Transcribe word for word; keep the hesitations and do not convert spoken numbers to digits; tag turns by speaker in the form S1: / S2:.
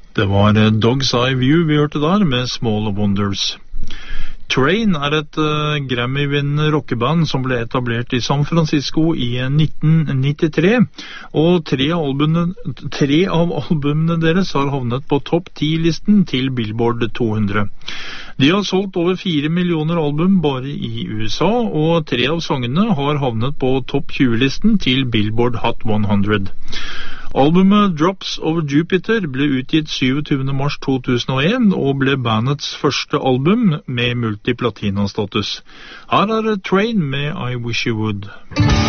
S1: Det var Dog's Eye View vi hørte der med Small Wonders. Train er et uh, Grammy-vinnende rockeband som ble etablert i San Francisco i nitten nittitre, og tre av albumene, tre av albumene deres har havnet på topp ti-listen til Billboard to hundre. De har solgt over fire millioner album bare i U S A, og tre av sangene har havnet på topp tjue-listen til Billboard Hot hundre. Albumet Drops Over Jupiter ble utgitt tjuesyvende mars to tusen og en og ble bandets første album med multiplatina-status. Her er Train med I Wish You Would.